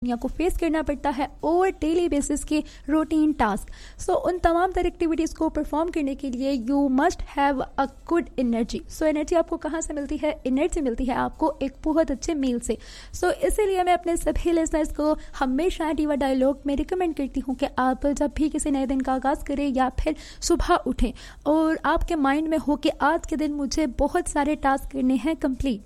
दुनिया को फेस करना पड़ता है और डेली बेसिस के रूटीन टास्क। सो उन तमाम तरह एक्टिविटीज़ को परफॉर्म करने के लिए you must have a good energy. So energy आपको कहाँ से मिलती है? एनर्जी मिलती है आपको एक बहुत अच्छे मील से। सो इसीलिए मैं अपने सभी लिसनर्स को हमेशा डीवा डायलॉग में रिकमेंड करती हूँ कि आप जब भी किसी नए दिन का आगाज़ करें या फिर सुबह उठें और आपके माइंड में हो कि आज के दिन मुझे बहुत सारे टास्क करने हैं कंप्लीट।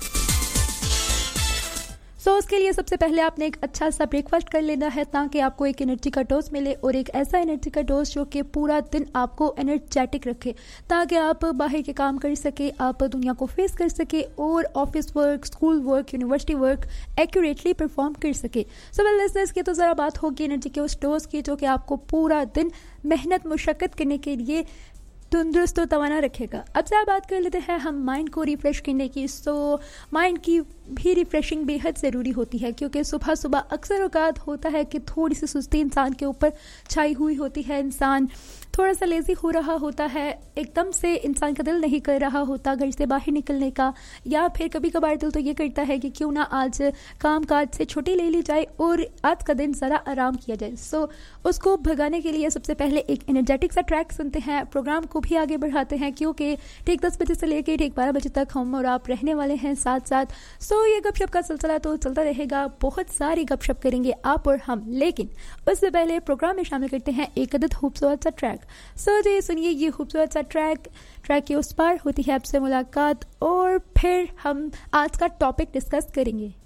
सो उसके लिए सबसे पहले आपने एक अच्छा सा ब्रेकफास्ट कर लेना है ताकि आपको एक एनर्जी का डोज मिले, और एक ऐसा एनर्जी का डोज जो कि पूरा दिन आपको एनर्जेटिक रखे ताकि आप बाहर के काम कर सके, आप दुनिया को फेस कर सके और office work, school work, university work accurately perform कर सके। सो वेल लिसनर्स की तो ज़रा बात होगी एनर्जी के उस डोज की जो कि आपको पूरा दिन मेहनत मुशक्कत करने के लिए तंदुरुस्त और तवाना रखेगा। अब से बात कर लेते हैं हम माइंड को रिफ़्रेश करने की। सो माइंड की भी रिफ़्रेशिंग बेहद ज़रूरी होती है क्योंकि सुबह सुबह अक्सर औकात होता है कि थोड़ी सी सुस्ती इंसान के ऊपर छाई हुई होती है, इंसान थोड़ा सा लेज़ी हो रहा होता है, एकदम से इंसान का दिल नहीं कर रहा होता घर से बाहर निकलने का, या फिर कभी कभार दिल तो ये करता है कि क्यों ना आज काम काज से छुट्टी ले ली जाए और आज का दिन ज़रा आराम किया जाए। सो उसको भगाने के लिए सबसे पहले एक एनर्जेटिक सा ट्रैक सुनते हैं, प्रोग्राम को भी आगे बढ़ाते हैं क्योंकि ठीक 10 बजे से लेकर ठीक 12 बजे तक हम और आप रहने वाले हैं साथ साथ। सो ये गपशप का सिलसिला तो चलता रहेगा, बहुत सारी गपशप करेंगे आप और हम, लेकिन उससे पहले प्रोग्राम में शामिल करते हैं एक अदद खूबसूरत सा ट्रैक। सो जी सुनिए ये खूबसूरत सा ट्रैक के उस पार होती है आपसे मुलाकात और फिर हम आज का टॉपिक डिस्कस करेंगे।